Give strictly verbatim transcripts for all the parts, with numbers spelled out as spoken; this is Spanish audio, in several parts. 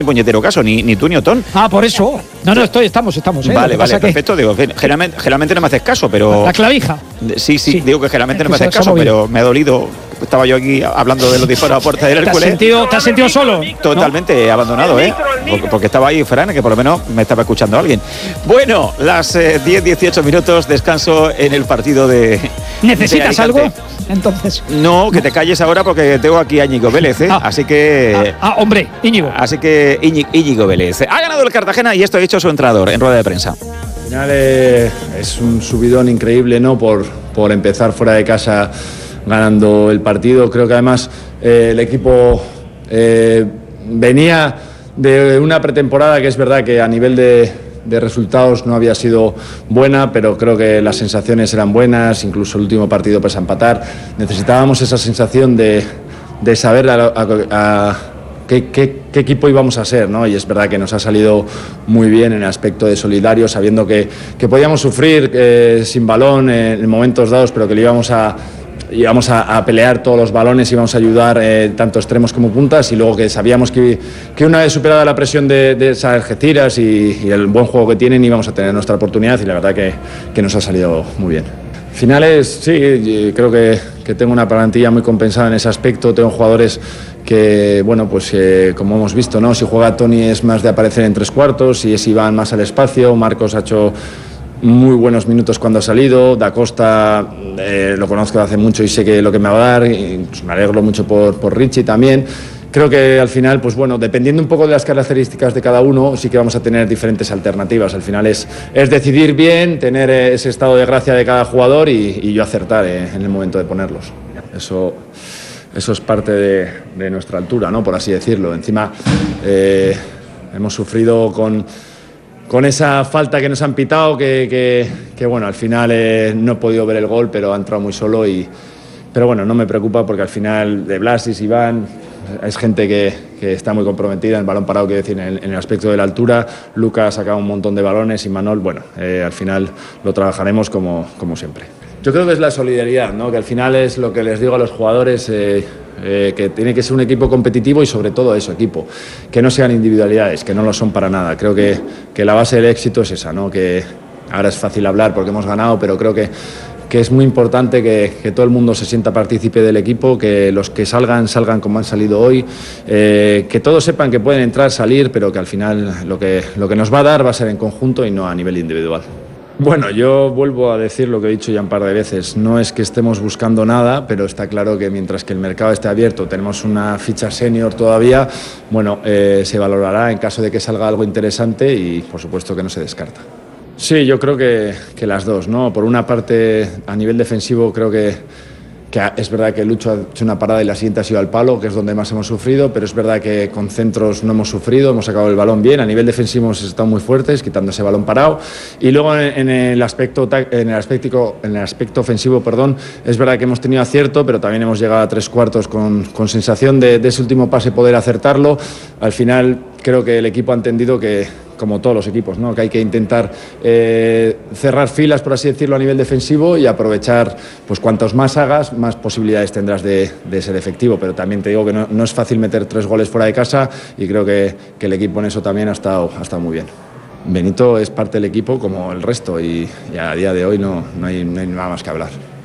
puñetero caso, ni, ni tú ni Otón. Ah, por eso. No, no, estoy, estamos, estamos. ¿eh? Vale, vale, perfecto. Digo, generalmente, generalmente no me haces caso, pero. La clavija. Sí, sí, sí. Digo que generalmente es no que me haces caso, pero me ha dolido. Estaba yo aquí hablando de los disparos a puerta del Hércules. ¿Te has sentido, ¿te has sentido solo? Totalmente ¿no? abandonado, ¿eh? Porque, porque estaba ahí Fran, que por lo menos me estaba escuchando alguien. Bueno, las eh, diez dieciocho minutos, descanso en el partido de. ¿Necesitas de algo? Entonces. No, que te calles ahora porque tengo aquí a Íñigo Vélez, ¿eh? Ah, así que. Ah, ah, hombre, Íñigo. Así que Íñigo, Íñigo Vélez. Ha ganado el Cartagena y esto ha dicho su entrenador en rueda de prensa. Al final eh, es un subidón increíble, ¿no? Por, por empezar fuera de casa ganando el partido. Creo que además eh, el equipo eh, venía de una pretemporada que es verdad que a nivel de, de resultados no había sido buena, pero creo que las sensaciones eran buenas, incluso el último partido pese a empatar. Necesitábamos esa sensación de, de saber a, a, a qué, qué, qué equipo íbamos a ser, ¿no? Y es verdad que nos ha salido muy bien en el aspecto de solidario, sabiendo que, que podíamos sufrir eh, sin balón eh, en momentos dados, pero que le íbamos a íbamos a, a pelear todos los balones, íbamos a ayudar eh, tanto extremos como puntas, y luego que sabíamos que, que una vez superada la presión de, de esas Algeciras y, y el buen juego que tienen, íbamos a tener nuestra oportunidad, y la verdad que, que nos ha salido muy bien. Finales, sí, creo que, que tengo una plantilla muy compensada en ese aspecto. Tengo jugadores que, bueno, pues eh, como hemos visto, ¿no? Si juega Toni es más de aparecer en tres cuartos, si es Iván más al espacio, Marcos ha hecho muy buenos minutos cuando ha salido, Da Costa eh, lo conozco de hace mucho y sé que lo que me va a dar, incluso me alegro mucho por, por Richie también. Creo que al final, pues bueno, dependiendo un poco de las características de cada uno, sí que vamos a tener diferentes alternativas. Al final es, es decidir bien, tener ese estado de gracia de cada jugador y, y yo acertar eh, en el momento de ponerlos. Eso, eso es parte de, de nuestra altura, ¿no? Por así decirlo. Encima eh, hemos sufrido con... con esa falta que nos han pitado, que, que, que bueno, al final eh, no he podido ver el gol, pero ha entrado muy solo. Y, pero bueno, no me preocupa porque al final de Blasis, Iván, es gente que, que está muy comprometida en el balón parado, quiero decir, en el, en el aspecto de la altura. Lucas ha sacado un montón de balones y Manol, bueno, eh, al final lo trabajaremos como, como siempre. Yo creo que es la solidaridad, ¿no? Que al final es lo que les digo a los jugadores, eh, eh, que tiene que ser un equipo competitivo y sobre todo eso, equipo, que no sean individualidades, que no lo son para nada. Creo que, que la base del éxito es esa, ¿no? Que ahora es fácil hablar porque hemos ganado, pero creo que, que es muy importante que, que todo el mundo se sienta partícipe del equipo, que los que salgan, salgan como han salido hoy, eh, que todos sepan que pueden entrar, salir, pero que al final lo que, lo que nos va a dar va a ser en conjunto y no a nivel individual. Bueno, yo vuelvo a decir lo que he dicho ya un par de veces. No es que estemos buscando nada, pero está claro que mientras que el mercado esté abierto, tenemos una ficha senior todavía, bueno, eh, se valorará en caso de que salga algo interesante y por supuesto que no se descarta. Sí, yo creo que, que las dos, ¿no? Por una parte, a nivel defensivo, creo que... que es verdad que Lucho ha hecho una parada y la siguiente ha sido al palo, que es donde más hemos sufrido, pero es verdad que con centros no hemos sufrido, hemos sacado el balón bien. A nivel defensivo hemos estado muy fuertes, quitando ese balón parado. Y luego en el aspecto, en el aspecto, en el aspecto ofensivo, perdón, es verdad que hemos tenido acierto, pero también hemos llegado a tres cuartos con, con sensación de, de ese último pase poder acertarlo. Al final creo que el equipo ha entendido que, como todos los equipos, ¿no? Que hay que intentar eh, cerrar filas, por así decirlo, a nivel defensivo y aprovechar, pues cuantos más hagas, más posibilidades tendrás de, de ser efectivo. Pero también te digo que no, no es fácil meter tres goles fuera de casa y creo que, que el equipo en eso también ha estado, ha estado muy bien. Benito es parte del equipo como el resto y, y a día de hoy no, no, hay, no hay nada más que hablar.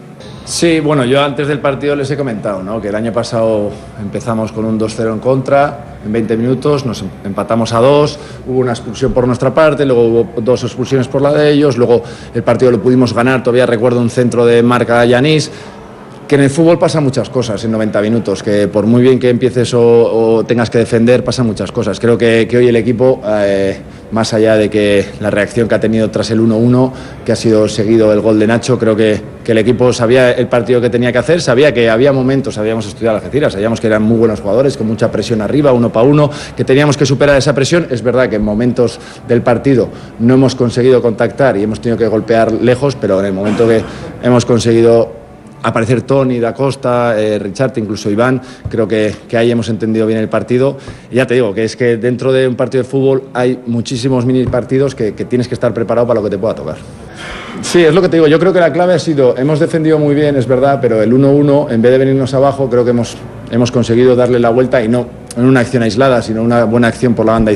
Sí, bueno, yo antes del partido les he comentado, ¿no? Que el año pasado empezamos con un dos cero en contra, en veinte minutos, nos empatamos a dos, hubo una expulsión por nuestra parte, luego hubo dos expulsiones por la de ellos, luego el partido lo pudimos ganar, todavía recuerdo un centro de marca de Yanis. Que en el fútbol pasan muchas cosas en noventa minutos, que por muy bien que empieces o, o tengas que defender, pasan muchas cosas. Creo que, que hoy el equipo, eh, más allá de que la reacción que ha tenido tras el uno uno, que ha sido seguido el gol de Nacho, creo que, que el equipo sabía el partido que tenía que hacer, sabía que había momentos, habíamos estudiado Algeciras, sabíamos que eran muy buenos jugadores, con mucha presión arriba, uno para uno, que teníamos que superar esa presión. Es verdad que en momentos del partido no hemos conseguido contactar y hemos tenido que golpear lejos, pero en el momento que hemos conseguido aparecer Toni, Da Costa, eh, Richard, incluso Iván, creo que, que ahí hemos entendido bien el partido. Y ya te digo que es que dentro de un partido de fútbol hay muchísimos mini partidos que, que tienes que estar preparado para lo que te pueda tocar. Sí, es lo que te digo, yo creo que la clave ha sido, hemos defendido muy bien, es verdad, pero el uno uno, en vez de venirnos abajo, creo que hemos hemos conseguido darle la vuelta y no en una acción aislada, sino una buena acción por la banda